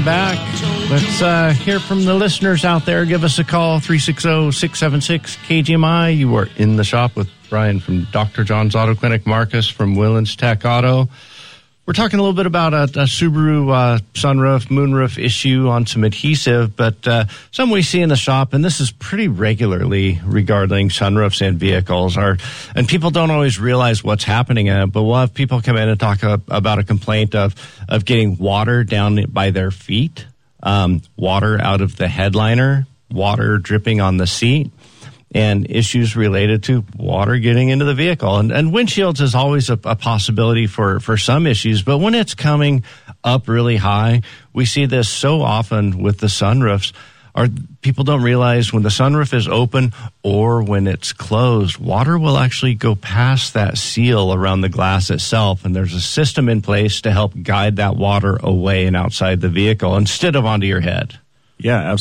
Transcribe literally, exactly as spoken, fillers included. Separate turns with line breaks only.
Back. Let's uh, hear from the listeners out there. Give us a call, three six zero, six seven six, K G M I. You are in the shop with Brian from Doctor John's Auto Clinic, Marcus from Willens Tech Auto. We're talking a little bit about a, a Subaru uh, sunroof, moonroof issue on some adhesive, but uh, something we see in the shop, and this is pretty regularly regarding sunroofs and vehicles, are, and people don't always realize what's happening in it, but we'll have people come in and talk a, about a complaint of, of getting water down by their feet, um, water out of the headliner, water dripping on the seat, and issues related to water getting into the vehicle. And, and windshields is always a, a possibility for, for some issues, but when it's coming up really high, we see this so often with the sunroofs. Our, people don't realize when the sunroof is open or when it's closed, water will actually go past that seal around the glass itself, and there's a system in place to help guide that water away and outside the vehicle instead of onto your head.
Yeah, absolutely.